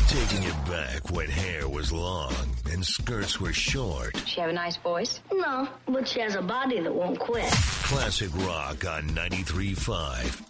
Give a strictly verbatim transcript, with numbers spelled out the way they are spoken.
Taking it back when hair was long and skirts were short. She have a nice voice? No, but she has a body that won't quit. Classic rock on ninety-three point five